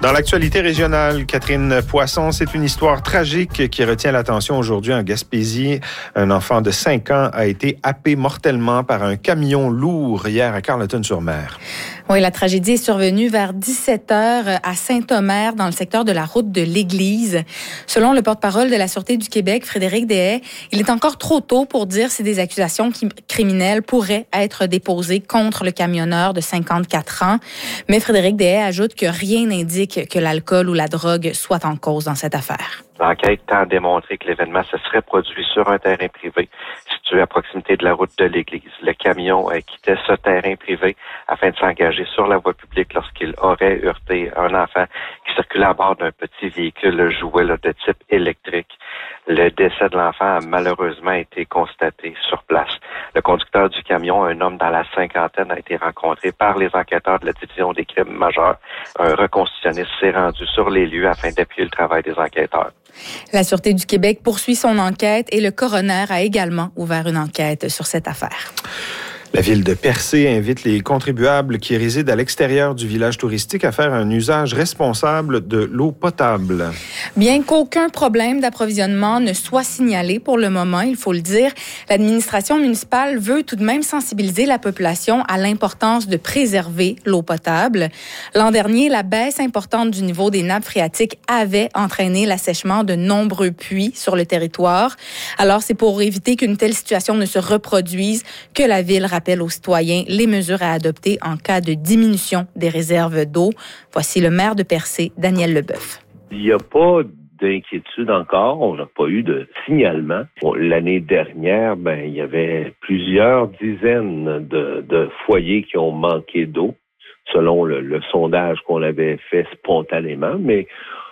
Dans l'actualité régionale, Catherine Poisson, c'est une histoire tragique qui retient l'attention aujourd'hui en Gaspésie. Un enfant de 5 ans a été happé mortellement par un camion lourd hier à Carleton-sur-Mer. Oui, la tragédie est survenue vers 17h à Saint-Omer, dans le secteur de la route de l'Église. Selon le porte-parole de la Sûreté du Québec, Frédéric Deshaies, il est encore trop tôt pour dire si des accusations criminelles pourraient être déposées contre le camionneur de 54 ans. Mais Frédéric Deshaies ajoute que rien n'indique que l'alcool ou la drogue soit en cause dans cette affaire. L'enquête tend à démontrer que l'événement se serait produit sur un terrain privé situé à proximité de la route de l'Église. Le camion quittait ce terrain privé afin de s'engager sur la voie publique lorsqu'il aurait heurté un enfant qui circulait à bord d'un petit véhicule jouet de type électrique. Le décès de l'enfant a malheureusement été constaté sur place. Le conducteur du camion, un homme dans la cinquantaine, a été rencontré par les enquêteurs de la division des crimes majeurs. Un reconstitutionniste s'est rendu sur les lieux afin d'appuyer le travail des enquêteurs. La Sûreté du Québec poursuit son enquête et le coroner a également ouvert une enquête sur cette affaire. La ville de Percé invite les contribuables qui résident à l'extérieur du village touristique à faire un usage responsable de l'eau potable. Bien qu'aucun problème d'approvisionnement ne soit signalé pour le moment, il faut le dire, l'administration municipale veut tout de même sensibiliser la population à l'importance de préserver l'eau potable. L'an dernier, la baisse importante du niveau des nappes phréatiques avait entraîné l'assèchement de nombreux puits sur le territoire. Alors, c'est pour éviter qu'une telle situation ne se reproduise que la ville rappelle aux citoyens les mesures à adopter en cas de diminution des réserves d'eau. Voici le maire de Percé, Daniel Leboeuf. Il n'y a pas d'inquiétude encore. On n'a pas eu de signalement. L'année dernière, il y avait plusieurs dizaines de foyers qui ont manqué d'eau, selon le sondage qu'on avait fait spontanément. Mais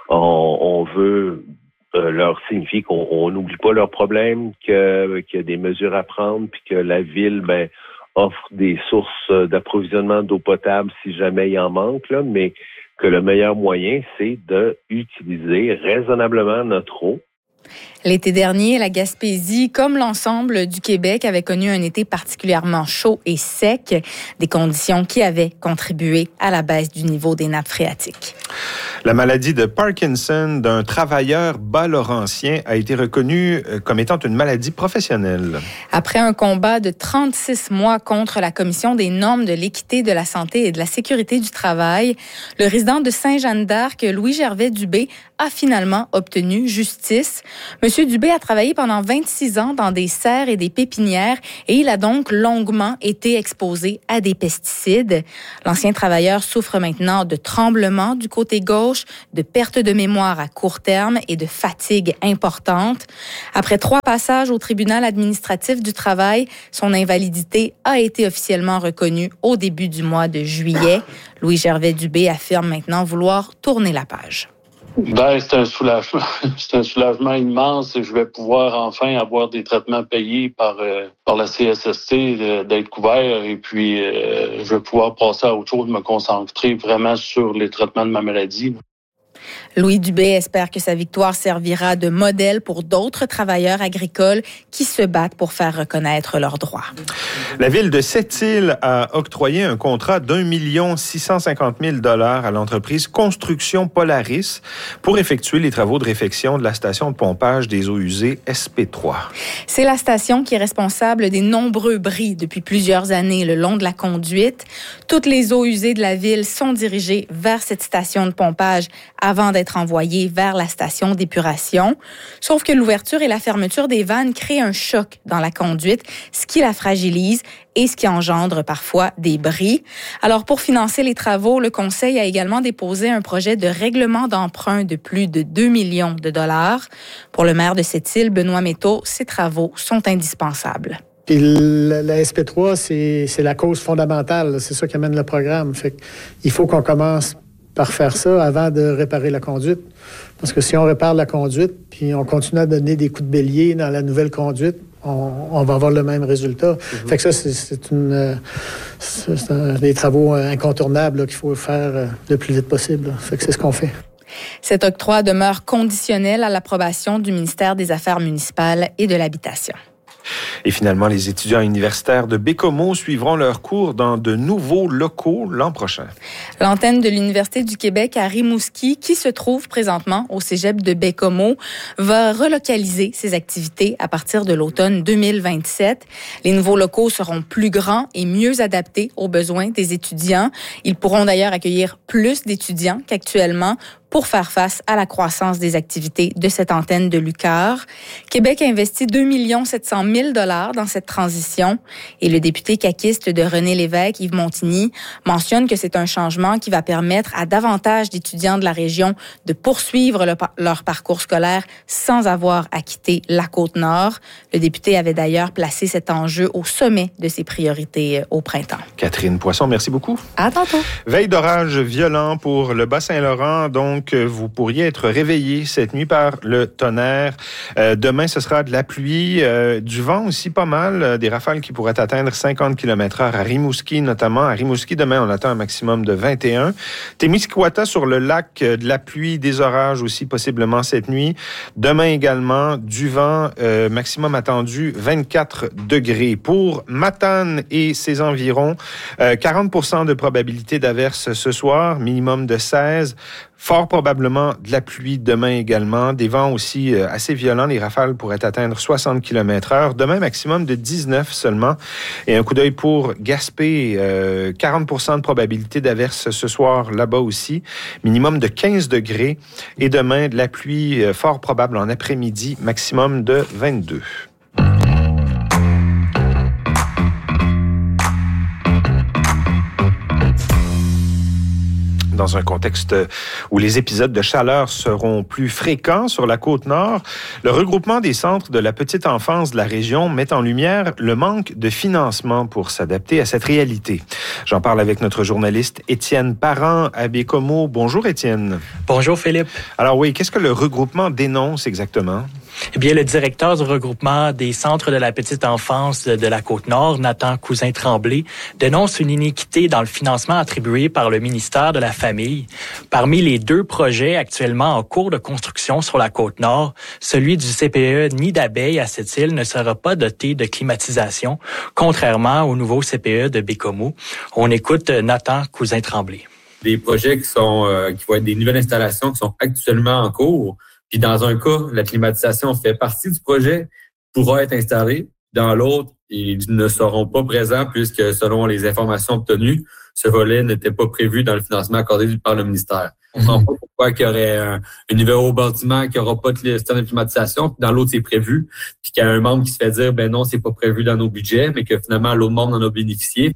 on veut leur signifier qu'on n'oublie pas leurs problèmes, qu'il y a des mesures à prendre, puis que la ville, offre des sources d'approvisionnement d'eau potable si jamais il en manque, là, mais que le meilleur moyen, c'est d'utiliser raisonnablement notre eau. L'été dernier, la Gaspésie, comme l'ensemble du Québec, avait connu un été particulièrement chaud et sec, des conditions qui avaient contribué à la baisse du niveau des nappes phréatiques. La maladie de Parkinson d'un travailleur bas-laurentien a été reconnue comme étant une maladie professionnelle. Après un combat de 36 mois contre la Commission des normes de l'équité, de la santé et de la sécurité du travail, le résident de Saint-Jeanne-d'Arc, Louis-Gervais Dubé, a finalement obtenu justice. Monsieur Dubé a travaillé pendant 26 ans dans des serres et des pépinières et il a donc longuement été exposé à des pesticides. L'ancien travailleur souffre maintenant de tremblements du côté gauche, de perte de mémoire à court terme et de fatigue importante. Après 3 passages au tribunal administratif du travail, son invalidité a été officiellement reconnue au début du mois de juillet. Louis-Gervais Dubé affirme maintenant vouloir tourner la page. C'est un soulagement. C'est un soulagement immense et je vais pouvoir enfin avoir des traitements payés par la CSST, d'être couvert et puis je vais pouvoir passer à autre chose, me concentrer vraiment sur les traitements de ma maladie. Louis Dubé espère que sa victoire servira de modèle pour d'autres travailleurs agricoles qui se battent pour faire reconnaître leurs droits. La ville de Sept-Îles a octroyé un contrat d'1 650 000 $ à l'entreprise Construction Polaris pour effectuer les travaux de réfection de la station de pompage des eaux usées SP3. C'est la station qui est responsable des nombreux bris depuis plusieurs années le long de la conduite. Toutes les eaux usées de la ville sont dirigées vers cette station de pompage avant d'être envoyées vers la station d'épuration. Sauf que l'ouverture et la fermeture des vannes créent un choc dans la conduite, ce qui la fragilise et ce qui engendre parfois des bris. Alors, pour financer les travaux, le Conseil a également déposé un projet de règlement d'emprunt de plus de 2 millions de dollars. Pour le maire de Sept-Îles, Benoît Métaux, ces travaux sont indispensables. Et la SP3, c'est la cause fondamentale. C'est ça qui amène le programme. Fait il faut qu'on commence par faire ça avant de réparer la conduite. Parce que si on répare la conduite, puis on continue à donner des coups de bélier dans la nouvelle conduite, on va avoir le même résultat. Fait que ça, c'est des travaux incontournables là, qu'il faut faire le plus vite possible. Là. Fait que c'est ce qu'on fait. Cet octroi demeure conditionnel à l'approbation du ministère des Affaires municipales et de l'Habitation. Et finalement, les étudiants universitaires de Baie-Comeau suivront leurs cours dans de nouveaux locaux l'an prochain. L'antenne de l'Université du Québec à Rimouski, qui se trouve présentement au cégep de Baie-Comeau, va relocaliser ses activités à partir de l'automne 2027. Les nouveaux locaux seront plus grands et mieux adaptés aux besoins des étudiants. Ils pourront d'ailleurs accueillir plus d'étudiants qu'actuellement pour faire face à la croissance des activités de cette antenne de l'UQAR. Québec a investi 2 700 000 $ dans cette transition et le député caquiste de René Lévesque, Yves Montigny, mentionne que c'est un changement qui va permettre à davantage d'étudiants de la région de poursuivre leur parcours scolaire sans avoir à quitter la Côte-Nord. Le député avait d'ailleurs placé cet enjeu au sommet de ses priorités au printemps. Catherine Poisson, merci beaucoup. À tantôt. Veille d'orage violent pour le Bas-Saint-Laurent, donc vous pourriez être réveillé cette nuit par le tonnerre. Demain, ce sera de la pluie, du vent aussi pas mal, des rafales qui pourraient atteindre 50 km/h à Rimouski notamment. À Rimouski, demain, on attend un maximum de 21. Témiscouata sur le lac, de la pluie, des orages aussi possiblement cette nuit. Demain également, du vent, maximum attendu 24 degrés. Pour Matane et ses environs, 40% de probabilité d'averse ce soir, minimum de 16. Fort probablement de la pluie demain également. Des vents aussi assez violents. Les rafales pourraient atteindre 60 km/h. Demain, maximum de 19 seulement. Et un coup d'œil pour Gaspé. 40% de probabilité d'averse ce soir là-bas aussi. Minimum de 15 degrés. Et demain, de la pluie fort probable en après-midi. Maximum de 22. Dans un contexte où les épisodes de chaleur seront plus fréquents sur la Côte-Nord, le regroupement des centres de la petite enfance de la région met en lumière le manque de financement pour s'adapter à cette réalité. J'en parle avec notre journaliste Étienne Parent à Baie-Comeau. Bonjour Étienne. Bonjour Philippe. Alors oui, qu'est-ce que le regroupement dénonce exactement? Eh bien, le directeur du regroupement des centres de la petite enfance de la Côte-Nord, Nathan Cousin-Tremblay, dénonce une iniquité dans le financement attribué par le ministère de la Famille. Parmi les 2 projets actuellement en cours de construction sur la Côte-Nord, celui du CPE Nid d'abeilles à cette île ne sera pas doté de climatisation, contrairement au nouveau CPE de Baie-Comeau. On écoute Nathan Cousin-Tremblay. Des projets qui vont être des nouvelles installations qui sont actuellement en cours. Puis dans un cas, la climatisation fait partie du projet, pourra être installée. Dans l'autre, ils ne seront pas présents puisque, selon les informations obtenues, ce volet n'était pas prévu dans le financement accordé par le ministère. On ne comprend pas pourquoi il y aurait un nouveau bâtiment qui n'aura pas de système de climatisation, puis dans l'autre, c'est prévu. Puis qu'il y a un membre qui se fait dire, ben non, c'est pas prévu dans nos budgets, mais que finalement, l'autre membre en a bénéficié.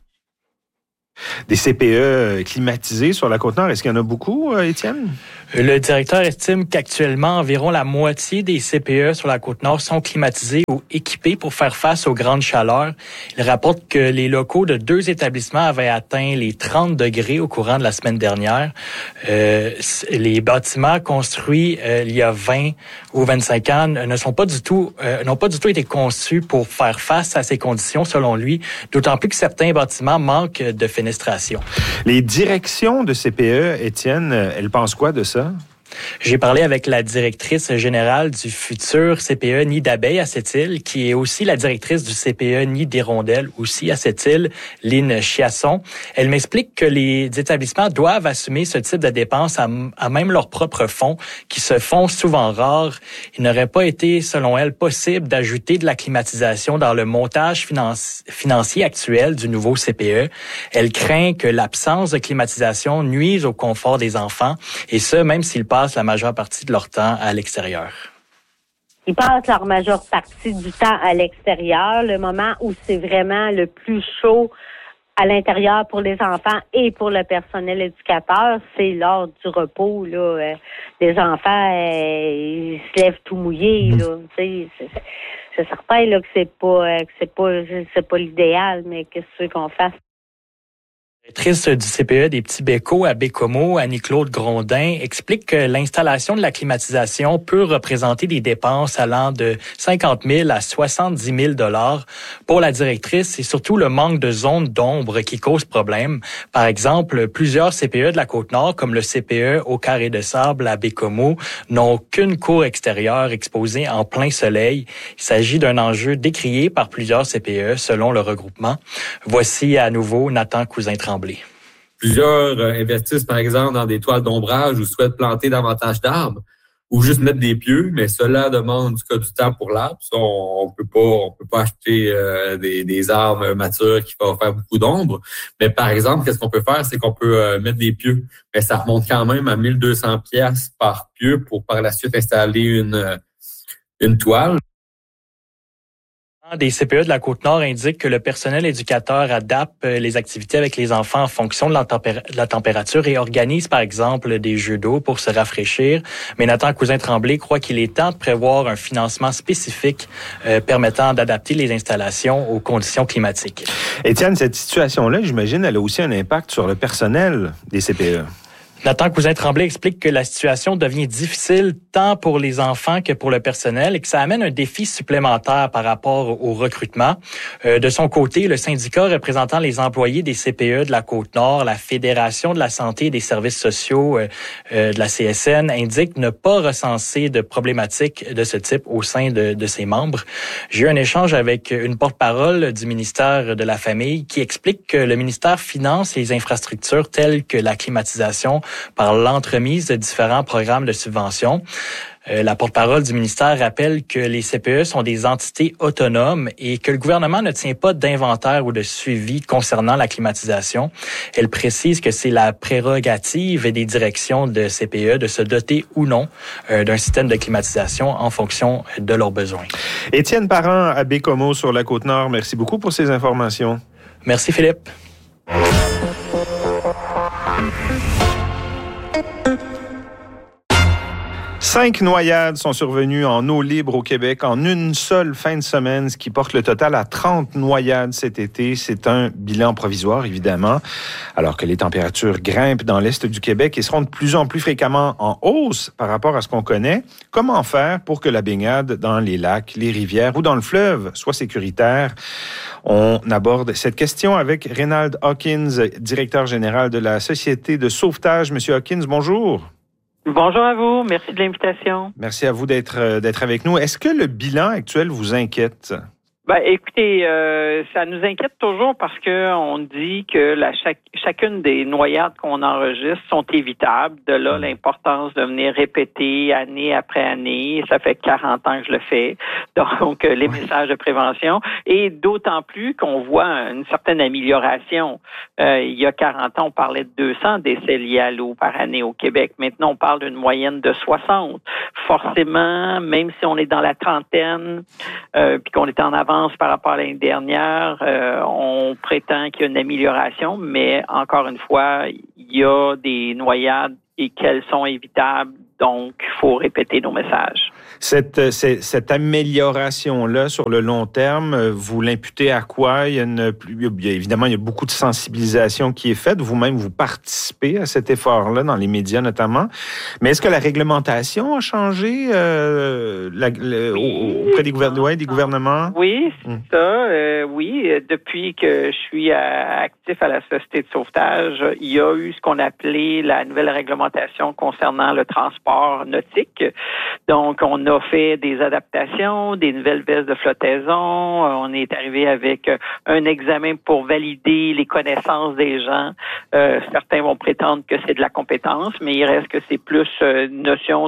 Des CPE climatisés sur la Côte-Nord, est-ce qu'il y en a beaucoup, Étienne? Le directeur estime qu'actuellement, environ la moitié des CPE sur la Côte-Nord sont climatisés ou équipés pour faire face aux grandes chaleurs. Il rapporte que les locaux de 2 établissements avaient atteint les 30 degrés au courant de la semaine dernière. Les bâtiments construits il y a 20 ou 25 ans n'ont pas du tout été conçus pour faire face à ces conditions, selon lui, d'autant plus que certains bâtiments manquent de fenestration. Les directions de CPE, Étienne, elles pensent quoi de ça? J'ai parlé avec la directrice générale du futur CPE Nid d'abeilles à cette île, qui est aussi la directrice du CPE Nid d'hirondelles aussi à cette île, Lynn Chiasson. Elle m'explique que les établissements doivent assumer ce type de dépenses à même leurs propres fonds, qui se font souvent rares. Il n'aurait pas été, selon elle, possible d'ajouter de la climatisation dans le montage financier actuel du nouveau CPE. Elle craint que l'absence de climatisation nuise au confort des enfants, et ce, même s'ils passent la majeure partie de leur temps à l'extérieur. Ils passent leur majeure partie du temps à l'extérieur. Le moment où c'est vraiment le plus chaud à l'intérieur pour les enfants et pour le personnel éducateur, c'est lors du repos. Là, les enfants, ils se lèvent tout mouillés. Là. C'est certain là, que c'est pas l'idéal, mais qu'est-ce que tu veux qu'on fasse? La directrice du CPE des Petits Bécots à Bécomo, Annie-Claude Grondin, explique que l'installation de la climatisation peut représenter des dépenses allant de 50 000 à 70 000 $. Pour la directrice, c'est surtout le manque de zones d'ombre qui cause problème. Par exemple, plusieurs CPE de la Côte-Nord, comme le CPE au Carré de Sable à Bécomo, n'ont aucune cour extérieure exposée en plein soleil. Il s'agit d'un enjeu décrié par plusieurs CPE selon le regroupement. Voici à nouveau Nathan Cousin-Tremblay. Plusieurs investissent, par exemple, dans des toiles d'ombrage ou souhaitent planter davantage d'arbres ou juste mettre des pieux, mais cela demande du temps pour l'arbre. On peut pas acheter des arbres matures qui vont faire beaucoup d'ombre. Mais par exemple, qu'est-ce qu'on peut faire? C'est qu'on peut mettre des pieux. Mais ça remonte quand même à 1200 pièces par pieu pour par la suite installer une toile. Des CPE de la Côte-Nord indiquent que le personnel éducateur adapte les activités avec les enfants en fonction de la température et organise, par exemple, des jeux d'eau pour se rafraîchir. Mais Nathan Cousin-Tremblay croit qu'il est temps de prévoir un financement spécifique permettant d'adapter les installations aux conditions climatiques. Étienne, cette situation-là, j'imagine, elle a aussi un impact sur le personnel des CPE. Nathan Cousin-Tremblay explique que la situation devient difficile tant pour les enfants que pour le personnel et que ça amène un défi supplémentaire par rapport au recrutement. De son côté, le syndicat représentant les employés des CPE de la Côte-Nord, la Fédération de la santé et des services sociaux de la CSN, indique ne pas recenser de problématiques de ce type au sein de ses membres. J'ai eu un échange avec une porte-parole du ministère de la Famille qui explique que le ministère finance les infrastructures telles que la climatisation par l'entremise de différents programmes de subvention. La porte-parole du ministère rappelle que les CPE sont des entités autonomes et que le gouvernement ne tient pas d'inventaire ou de suivi concernant la climatisation. Elle précise que c'est la prérogative des directions de CPE de se doter ou non d'un système de climatisation en fonction de leurs besoins. Étienne Parent à Bécomo sur la Côte-Nord, merci beaucoup pour ces informations. Merci Philippe. 5 noyades sont survenues en eau libre au Québec en une seule fin de semaine, ce qui porte le total à 30 noyades cet été. C'est un bilan provisoire, évidemment, alors que les températures grimpent dans l'est du Québec et seront de plus en plus fréquemment en hausse par rapport à ce qu'on connaît. Comment faire pour que la baignade dans les lacs, les rivières ou dans le fleuve soit sécuritaire? On aborde cette question avec Reynald Hawkins, directeur général de la Société de sauvetage. Monsieur Hawkins, bonjour. Bonjour à vous. Merci de l'invitation. Merci à vous d'être avec nous. Est-ce que le bilan actuel vous inquiète? Ben, écoutez, ça nous inquiète toujours parce que on dit que chacune des noyades qu'on enregistre sont évitables. De là, l'importance de venir répéter année après année. Ça fait 40 ans que je le fais. Donc, les messages de prévention. Et d'autant plus qu'on voit une certaine amélioration. Il y a 40 ans, on parlait de 200 décès liés à l'eau par année au Québec. Maintenant, on parle d'une moyenne de 60. Forcément, même si on est dans la trentaine, puis qu'on est en avance par rapport à l'année dernière, on prétend qu'il y a une amélioration, mais encore une fois, il y a des noyades et qu'elles sont évitables, donc il faut répéter nos messages. Cette amélioration-là sur le long terme, vous l'imputez à quoi? Évidemment, il y a beaucoup de sensibilisation qui est faite. Vous-même, vous participez à cet effort-là, dans les médias notamment. Mais est-ce que la réglementation a changé auprès des gouvernements? Oui, c'est ça. Oui, depuis que je suis actif à la Société de sauvetage, il y a eu ce qu'on appelait la nouvelle réglementation concernant le transport nautique. Donc, on a fait des adaptations, des nouvelles vestes de flottaison. On est arrivé avec un examen pour valider les connaissances des gens. Certains vont prétendre que c'est de la compétence, mais il reste que c'est plus une notion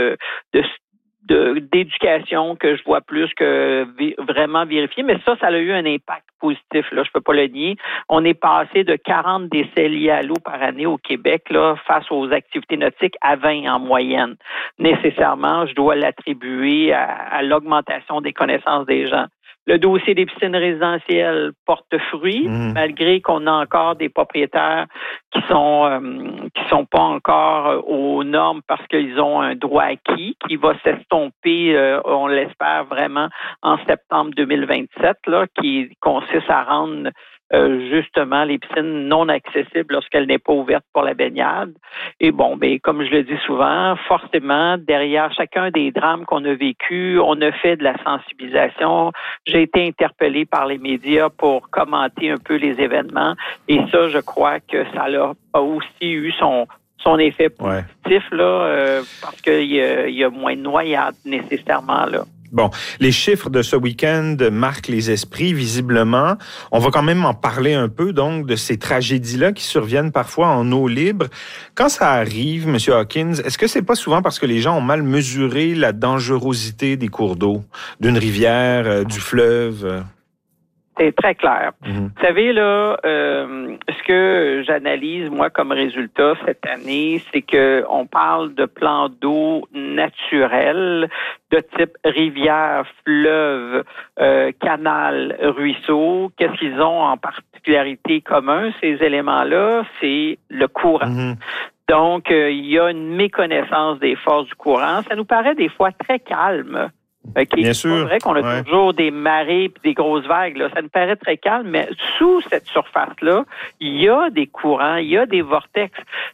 d'éducation que je vois plus que vraiment vérifier. Mais ça a eu un impact positif, là, je peux pas le nier. On est passé de 40 décès liés à l'eau par année au Québec, là, face aux activités nautiques à 20 en moyenne. Nécessairement, je dois l'attribuer à l'augmentation des connaissances des gens. Le dossier des piscines résidentielles porte fruit, malgré qu'on a encore des propriétaires qui sont pas encore aux normes parce qu'ils ont un droit acquis qui va s'estomper, on l'espère vraiment, en septembre 2027, là, qui consiste à rendre justement les piscines non accessibles lorsqu'elle n'est pas ouverte pour la baignade. Et bon, comme je le dis souvent, forcément, derrière chacun des drames qu'on a vécus, on a fait de la sensibilisation. J'ai été interpellé par les médias pour commenter un peu les événements. Et ça, je crois que ça a aussi eu son effet positif, là, parce qu'il y a moins de noyades nécessairement, là. Bon, les chiffres de ce week-end marquent les esprits, visiblement. On va quand même en parler un peu, donc, de ces tragédies-là qui surviennent parfois en eau libre. Quand ça arrive, M. Hawkins, est-ce que c'est pas souvent parce que les gens ont mal mesuré la dangerosité des cours d'eau, d'une rivière, du fleuve? C'est très clair. Vous savez, là, ce que j'analyse, moi, comme résultat cette année, c'est que on parle de plans d'eau naturels de type rivière, fleuve, canal, ruisseau. Qu'est-ce qu'ils ont en particularité commun, ces éléments-là? C'est le courant. Donc, il y a une méconnaissance des forces du courant. Ça nous paraît des fois très calme. Bien sûr. C'est vrai qu'on a toujours des marées et des grosses vagues. Là. Ça nous paraît très calme, mais sous cette surface-là, il y a des courants, il y a des vortex.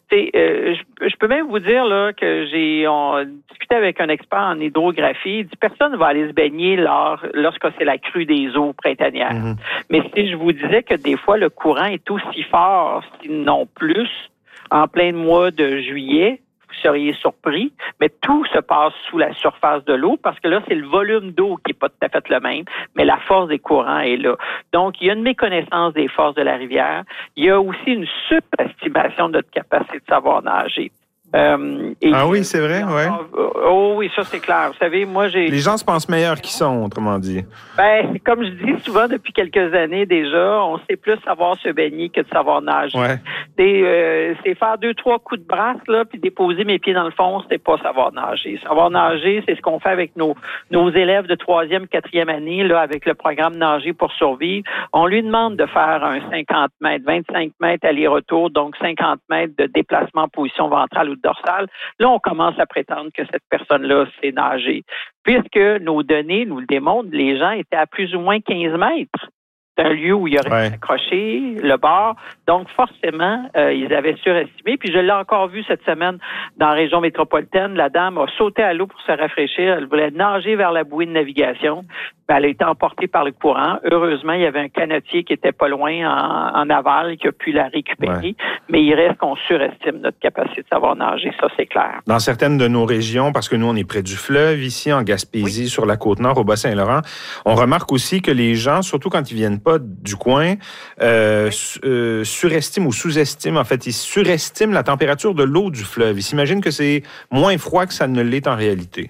Je peux même vous dire là que j'ai discuté avec un expert en hydrographie. Il dit personne ne va aller se baigner lorsque c'est la crue des eaux printanières. Mais si je vous disais que des fois le courant est aussi fort, sinon plus, en plein mois de juillet, vous seriez surpris, mais tout se passe sous la surface de l'eau parce que là, c'est le volume d'eau qui n'est pas tout à fait le même, mais la force des courants est là. Donc, il y a une méconnaissance des forces de la rivière. Il y a aussi une surestimation de notre capacité de savoir nager. Oui, c'est vrai, ouais. Oh oui, ça c'est clair. Vous savez, moi les gens se pensent meilleurs qu'ils sont, autrement dit. Comme je dis souvent depuis quelques années déjà, on sait plus savoir se baigner que de savoir nager. Ouais. C'est faire 2-3 coups de brasse là, puis déposer mes pieds dans le fond, c'est pas savoir nager. Savoir nager, c'est ce qu'on fait avec nos élèves de 3e, 4e année là, avec le programme Nager pour survivre. On lui demande de faire un 50 mètres, 25 mètres aller-retour, donc 50 mètres de déplacement en position ventrale ou dorsale. Là, on commence à prétendre que cette personne-là sait nager. Puisque nos données nous le démontrent, les gens étaient à plus ou moins 15 mètres. C'est un lieu où il y aurait accroché le bord. Donc, forcément, ils avaient surestimé. Puis, je l'ai encore vu cette semaine dans la région métropolitaine. La dame a sauté à l'eau pour se rafraîchir. Elle voulait nager vers la bouée de navigation. Elle a été emportée par le courant. Heureusement, il y avait un canotier qui était pas loin en aval qui a pu la récupérer. Mais il reste qu'on surestime notre capacité de savoir nager. Ça, c'est clair. Dans certaines de nos régions, parce que nous, on est près du fleuve, ici, en Gaspésie, sur la Côte-Nord, au Bas-Saint-Laurent, on remarque aussi que les gens, surtout quand ils viennent pas du coin, surestiment ou sous-estiment. En fait, ils surestiment la température de l'eau du fleuve. Ils s'imaginent que c'est moins froid que ça ne l'est en réalité.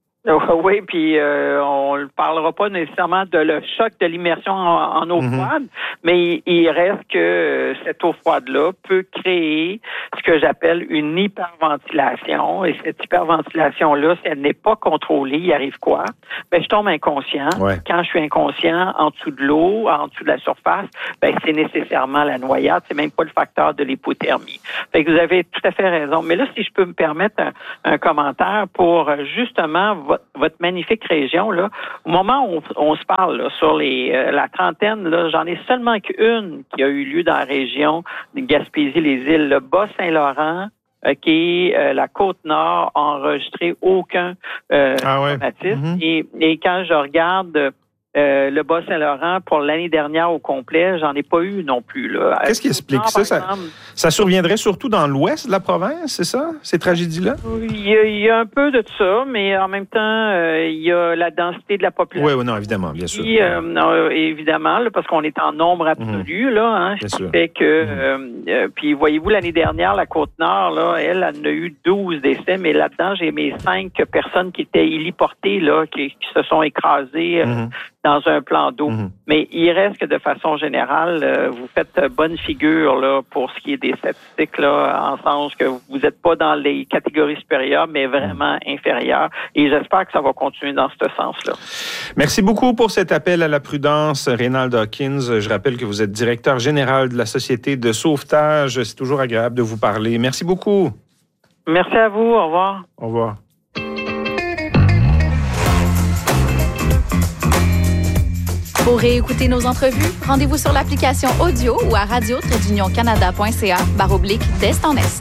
Oui, puis on ne parlera pas nécessairement de le choc de l'immersion en eau froide, mais il reste que cette eau froide-là peut créer ce que j'appelle une hyperventilation. Et cette hyperventilation-là, si elle n'est pas contrôlée, il arrive quoi? Je tombe inconscient. Quand je suis inconscient, en dessous de l'eau, en dessous de la surface, c'est nécessairement la noyade. C'est même pas le facteur de l'hypothermie. Fait que vous avez tout à fait raison. Mais là, si je peux me permettre un commentaire pour justement votre magnifique région, là, au moment où on se parle là, sur la trentaine, là, j'en ai seulement qu'une qui a eu lieu dans la région de Gaspésie-les-Îles, le Bas-Saint-Laurent, qui est la Côte-Nord, a enregistré aucun traumatisme. Et quand je regarde le Bas-Saint-Laurent, pour l'année dernière au complet, j'en ai pas eu non plus. Là. Qu'est-ce qui explique ça? Ça surviendrait surtout dans l'ouest de la province, c'est ça, ces tragédies-là? Il y a un peu de ça, mais en même temps, il y a la densité de la population. Oui, non, évidemment, bien sûr. Évidemment, là, parce qu'on est en nombre absolu, là, bien ce qui sûr. fait que... puis, voyez-vous, l'année dernière, la Côte-Nord, là, elle en a eu 12 décès, mais là-dedans, j'ai mes 5 personnes qui étaient héliportées, là, qui se sont écrasées dans un plan d'eau. Mais il reste que de façon générale, vous faites bonne figure là pour ce qui est des statistiques là, en sens que vous n'êtes pas dans les catégories supérieures, mais vraiment inférieures. Et j'espère que ça va continuer dans ce sens-là. Merci beaucoup pour cet appel à la prudence, Reynald Hawkins. Je rappelle que vous êtes directeur général de la Société de sauvetage. C'est toujours agréable de vous parler. Merci beaucoup. Merci à vous. Au revoir. Au revoir. Pour réécouter nos entrevues, rendez-vous sur l'application audio ou à radio-canada.ca/d'est en est.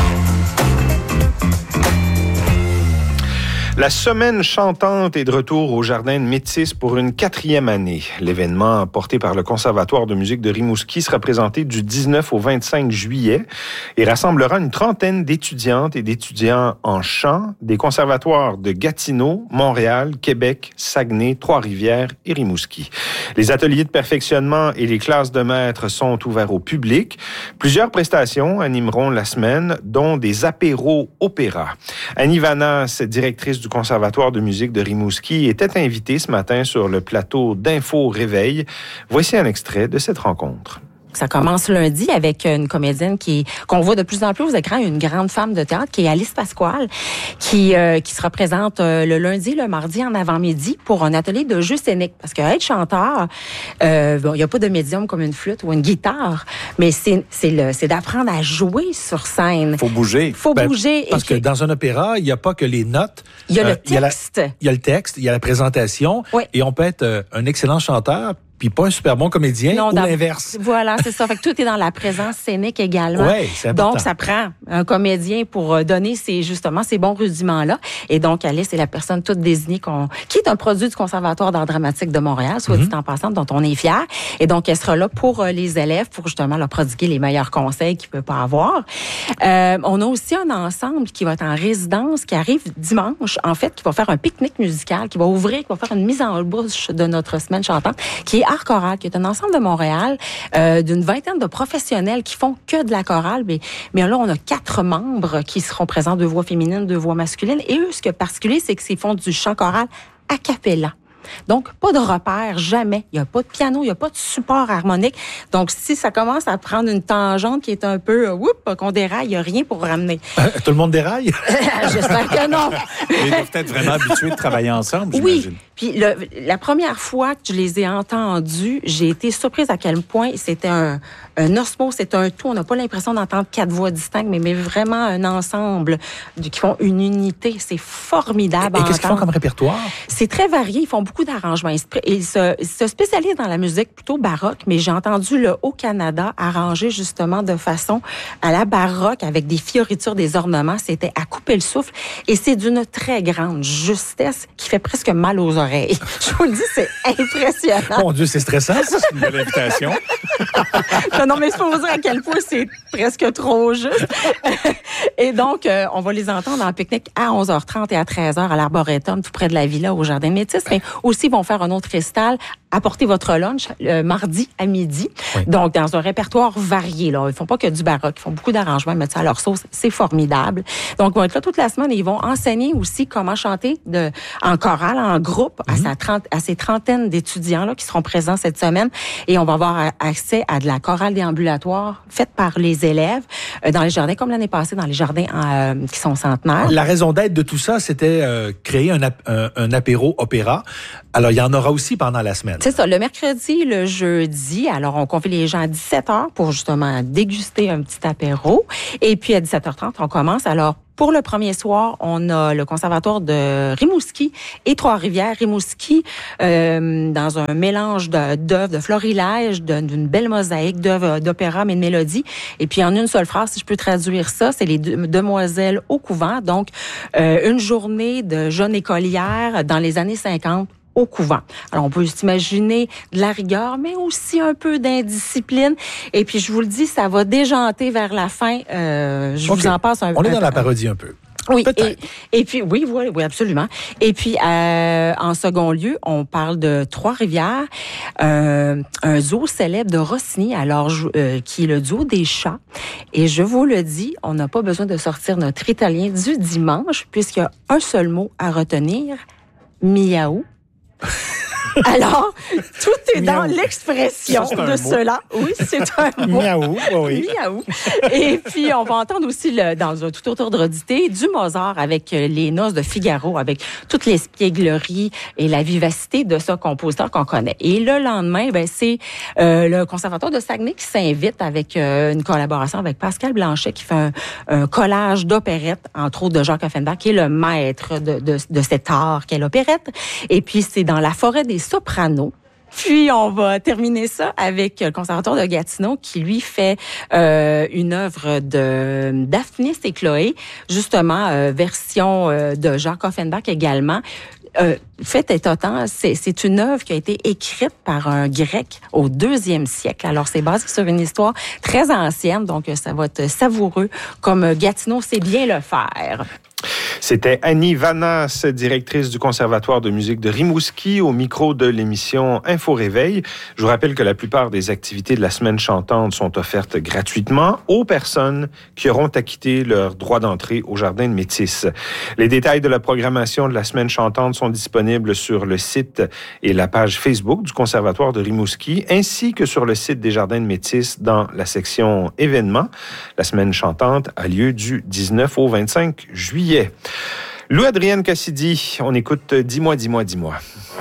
La semaine chantante est de retour au Jardin de Métis pour une 4e année. L'événement, porté par le Conservatoire de musique de Rimouski, sera présenté du 19 au 25 juillet et rassemblera une trentaine d'étudiantes et d'étudiants en chant des conservatoires de Gatineau, Montréal, Québec, Saguenay, Trois-Rivières et Rimouski. Les ateliers de perfectionnement et les classes de maîtres sont ouverts au public. Plusieurs prestations animeront la semaine, dont des apéros opéra. Annie Vanas, directrice du Conservatoire de musique de Rimouski, était invitée ce matin sur le plateau d'Info Réveil. Voici un extrait de cette rencontre. Ça commence lundi avec une comédienne qu'on voit de plus en plus aux écrans, une grande femme de théâtre qui est Alice Pasquale, qui se représente le lundi, le mardi en avant-midi pour un atelier de jeu scénique. Parce que être chanteur, il n'y a pas de médium comme une flûte ou une guitare, mais c'est d'apprendre à jouer sur scène. Faut bouger. Bouger. Parce que dans un opéra, il n'y a pas que les notes. Il y a le texte. Il y a le texte, il y a la présentation. Oui. Et on peut être un excellent chanteur puis pas un super bon comédien, ou l'inverse. Voilà, c'est ça. Fait que tout est dans la présence scénique également. Oui, c'est important. Donc, ça prend un comédien pour donner ces bons rudiments-là. Et donc, Alice est la personne toute désignée qui est un produit du Conservatoire d'art dramatique de Montréal, soit dit en passant, dont on est fiers. Et donc, elle sera là pour les élèves, pour justement leur prodiguer les meilleurs conseils qu'ils peuvent pas avoir. On a aussi un ensemble qui va être en résidence, qui arrive dimanche, en fait, qui va faire un pique-nique musical, qui va ouvrir, qui va faire une mise en bouche de notre semaine chantante, qui est Art Choral, qui est un ensemble de Montréal, d'une vingtaine de professionnels qui font que de la chorale. Mais là, on a 4 membres qui seront présents, 2 voix féminines, 2 voix masculines. Et eux, ce qui est particulier, c'est qu'ils font du chant choral a cappella. Donc, pas de repère, jamais. Il n'y a pas de piano, il n'y a pas de support harmonique. Donc, si ça commence à prendre une tangente qui est un peu, qu'on déraille, il n'y a rien pour ramener. Tout le monde déraille? J'espère que non. Ils doivent être vraiment habitués de travailler ensemble, j'imagine. Oui. Puis la première fois que je les ai entendus, j'ai été surprise à quel point c'était un osmose, c'est un tout. On n'a pas l'impression d'entendre 4 voix distinctes, mais vraiment un ensemble qui font une unité. C'est formidable. Et qu'est-ce qu'ils font comme répertoire? C'est très varié. Ils font beaucoup d'arrangements. Ils se spécialisent dans la musique plutôt baroque, mais j'ai entendu le Haut-Canada arranger justement de façon à la baroque avec des fioritures, des ornements. C'était à couper le souffle. Et c'est d'une très grande justesse qui fait presque mal aux oreilles. Je vous le dis, c'est impressionnant. Mon Dieu, c'est stressant, ça, c'est une belle invitation. Non, mais c'est pour vous dire à quel point c'est presque trop juste. Et donc, on va les entendre en pique-nique à 11h30 et à 13h à l'Arboretum, tout près de la Villa, au Jardin de Métis. Mais aussi, ils vont faire un autre récital, apporter votre lunch mardi à midi. Oui. Donc, dans un répertoire varié. Là. Ils font pas que du baroque, ils font beaucoup d'arrangements, ils mettent ça à leur sauce. C'est formidable. Donc, ils vont être là toute la semaine et ils vont enseigner aussi comment chanter en chorale, en groupe, à ces trentaines d'étudiants-là qui seront présents cette semaine. Et on va avoir accès à de la chorale déambulatoire faite par les élèves dans les jardins, comme l'année passée, dans les jardins qui sont centenaires. La raison d'être de tout ça, c'était créer un apéro opéra. Alors, il y en aura aussi pendant la semaine. C'est ça, le mercredi, le jeudi. Alors, on convie les gens à 17h pour justement déguster un petit apéro. Et puis, à 17h30, on commence. Alors, pour le premier soir, on a le Conservatoire de Rimouski et Trois-Rivières. Rimouski, dans un mélange d'œuvres, de florilèges, d'une belle mosaïque d'œuvres d'opéra, mais de mélodies. Et puis, en une seule phrase, si je peux traduire ça, c'est les demoiselles au couvent. Donc, une journée de jeunes écolières dans les années 50 au couvent. Alors, on peut s'imaginer de la rigueur, mais aussi un peu d'indiscipline. Et puis, je vous le dis, ça va déjanter vers la fin. Vous en passe un peu. On est dans la parodie un peu. Oui, et puis oui, absolument. Et puis en second lieu, on parle de Trois-Rivières, un zoo célèbre de Rossini, alors qui est le zoo des chats. Et je vous le dis, on n'a pas besoin de sortir notre italien du dimanche, puisqu'il y a un seul mot à retenir, miaou. Alors, tout est dans l'expression de cela. Oui, c'est un mot. Miaou, oui. Miaou. Et puis, on va entendre aussi, dans un tout autre d'Odyssée, du Mozart avec les Noces de Figaro, avec toutes l'espièglerie et la vivacité de ce compositeur qu'on connaît. Et le lendemain, c'est le Conservatoire de Saguenay qui s'invite avec une collaboration avec Pascal Blanchet qui fait un collage d'opérettes, entre autres de Jacques Offenbach, qui est le maître de cet art qu'est l'opérette. Et puis, c'est dans la forêt des sopranos. Puis, on va terminer ça avec le Conservatoire de Gatineau qui, lui, fait une œuvre de Daphnis et Chloé, justement, version de Jacques Offenbach également. Fait étonnant, c'est une œuvre qui a été écrite par un Grec au 2e siècle. Alors, c'est basé sur une histoire très ancienne, donc ça va être savoureux, comme Gatineau sait bien le faire. C'était Annie Vanas, directrice du Conservatoire de musique de Rimouski, au micro de l'émission Info Réveil. Je vous rappelle que la plupart des activités de la semaine chantante sont offertes gratuitement aux personnes qui auront acquitté leur droit d'entrée au Jardin de Métis. Les détails de la programmation de la semaine chantante sont disponibles sur le site et la page Facebook du Conservatoire de Rimouski, ainsi que sur le site des Jardins de Métis dans la section événements. La semaine chantante a lieu du 19 au 25 juillet. Louis-Adrienne Cassidy, on écoute Dis-moi, dis-moi, dis-moi.